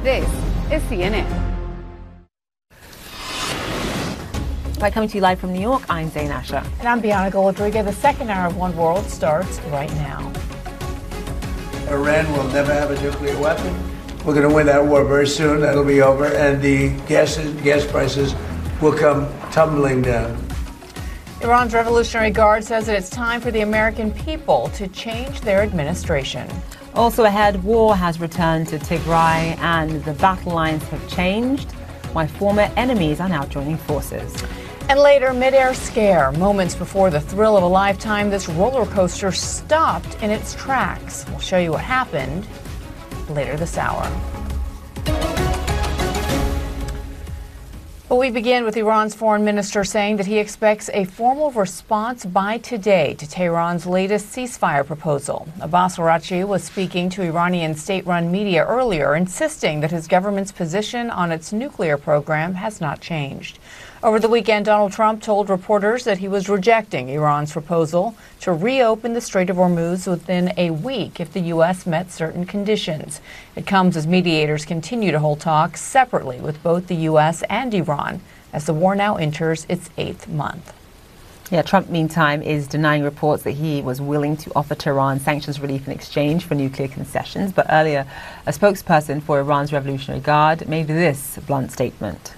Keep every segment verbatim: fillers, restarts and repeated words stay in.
This is C N N. By coming to you live from New York, I'm Zain Asher. And I'm Bianca Rodriguez. The second hour of One World starts right now. Iran will never have a nuclear weapon. We're going to win that war very soon. That'll be over. And the gas, gas prices will come tumbling down. Iran's Revolutionary Guard says that it's time for the American people to change their administration. Also ahead, war has returned to Tigray and the battle lines have changed. Why former enemies are now joining forces. And later, mid-air scare. Moments before the thrill of a lifetime, this roller coaster stopped in its tracks. We'll show you what happened later this hour. But we begin with Iran's foreign minister saying that he expects a formal response by today to Tehran's latest ceasefire proposal. Abbas Araghchi was speaking to Iranian state-run media earlier, insisting that his government's position on its nuclear program has not changed. Over the weekend, Donald Trump told reporters that he was rejecting Iran's proposal to reopen the Strait of Hormuz within a week if the U S met certain conditions. It comes as mediators continue to hold talks separately with both the U S and Iran as the war now enters its eighth month. Yeah, Trump, meantime, is denying reports that he was willing to offer Tehran sanctions relief in exchange for nuclear concessions. But earlier, a spokesperson for Iran's Revolutionary Guard made this blunt statement.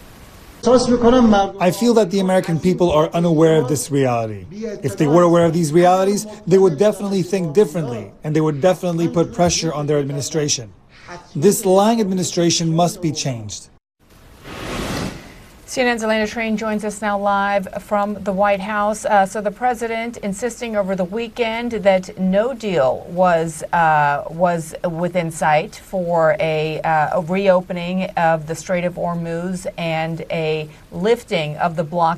I feel that the American people are unaware of this reality. If they were aware of these realities, they would definitely think differently, and they would definitely put pressure on their administration. This lying administration must be changed. C N N's Elena Train joins us now live from the White House. Uh, so the president insisting over the weekend that no deal was uh, was within sight for a, uh, a reopening of the Strait of Hormuz and a lifting of the blockade.